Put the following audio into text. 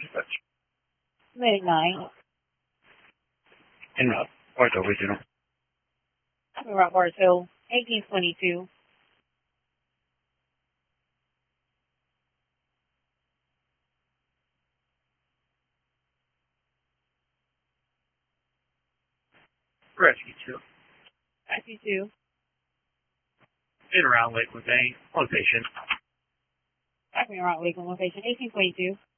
dispatch. Medic 9. En route, Bartow Regional. Route Bartow, 1822. Rescue 2. Rescue 2. In around Lakewood Bay, location. Around Lakewood location, 1822.